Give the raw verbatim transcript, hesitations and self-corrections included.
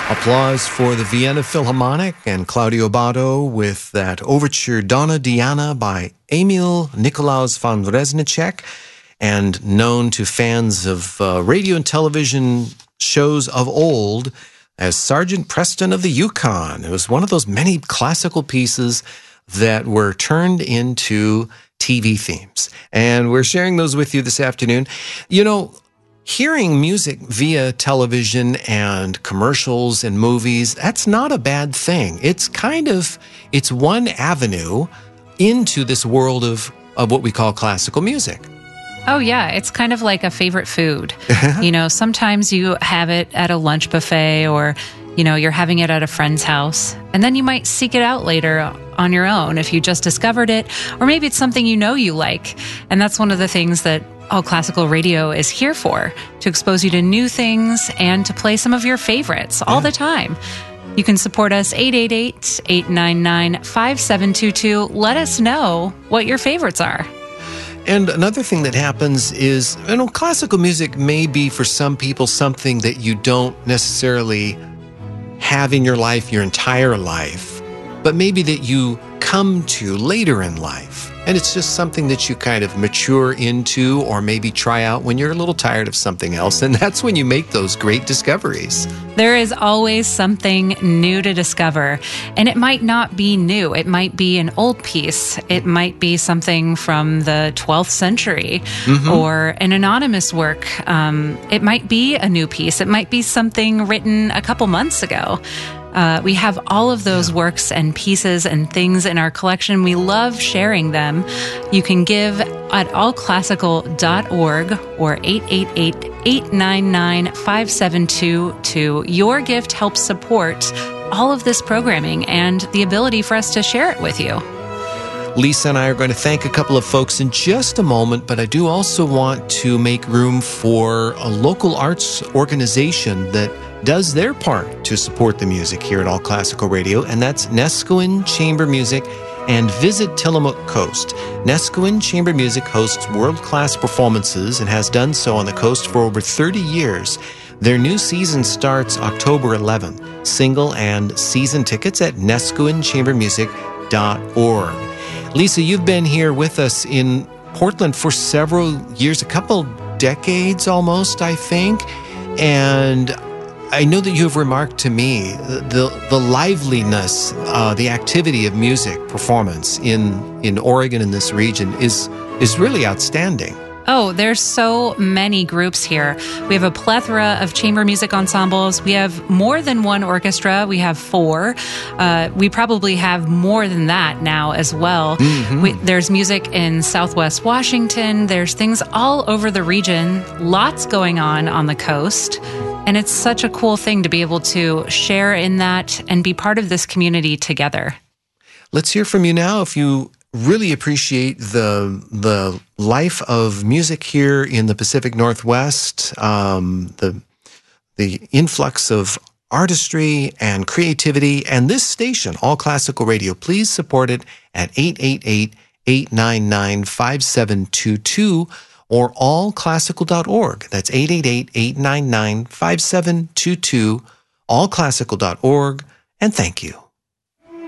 Applause for the Vienna Philharmonic and Claudio Abbado with that overture Donna Diana by Emil Nikolaus von Reznicek, and known to fans of uh, radio and television shows of old as Sergeant Preston of the Yukon. It was one of those many classical pieces that were turned into T V themes. And we're sharing those with you this afternoon. You know, hearing music via television and commercials and movies, that's not a bad thing. It's kind of, it's one avenue into this world of, of what we call classical music. Oh, yeah. It's kind of like a favorite food. You know, sometimes you have it at a lunch buffet, or, you know, you're having it at a friend's house, and then you might seek it out later on your own if you just discovered it, or maybe it's something you know you like. And that's one of the things that All Classical Radio is here for, to expose you to new things and to play some of your favorites all yeah. the time. You can support us, eight eight eight, eight nine nine, five seven two two. Let us know what your favorites are. And another thing that happens is, you know, classical music may be for some people something that you don't necessarily have in your life your entire life, but maybe that you come to later in life. And it's just something that you kind of mature into, or maybe try out when you're a little tired of something else. And that's when you make those great discoveries. There is always something new to discover. And it might not be new. It might be an old piece. It might be something from the twelfth century mm-hmm. or an anonymous work. Um, it might be a new piece. It might be something written a couple months ago. Uh, we have all of those yeah. works and pieces and things in our collection. We love sharing them. You can give at all classical dot org or eight eight eight, eight nine nine, five seven two two. Your gift helps support all of this programming and the ability for us to share it with you. Lisa and I are going to thank a couple of folks in just a moment, but I do also want to make room for a local arts organization that does their part to support the music here at All Classical Radio, and that's Neskowin Chamber Music and Visit Tillamook Coast. Neskowin Chamber Music hosts world-class performances and has done so on the coast for over thirty years. Their new season starts October eleventh. Single and season tickets at neskowin chamber music dot org. Lisa, you've been here with us in Portland for several years, a couple decades almost, I think, and I know that you have remarked to me the the liveliness, uh, the activity of music performance in, in Oregon, in this region, is is really outstanding. Oh, there's so many groups here. We have a plethora of chamber music ensembles. We have more than one orchestra. We have four. Uh, we probably have more than that now as well. Mm-hmm. We, there's music in Southwest Washington. There's things all over the region. Lots going on on the coast. And it's such a cool thing to be able to share in that and be part of this community together. Let's hear from you now. If you really appreciate the the life of music here in the Pacific Northwest, um, the the influx of artistry and creativity, and this station, All Classical Radio, please support it at eight eight eight, eight nine nine, five seven two two. or all classical dot org. That's eight eight eight, eight nine nine, five seven two two, all classical dot org, and thank you.